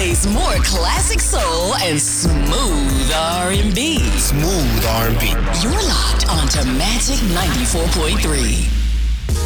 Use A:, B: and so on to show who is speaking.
A: plays more classic soul and smooth R&B.
B: Smooth R&B.
A: You're locked onto Magic 94.3.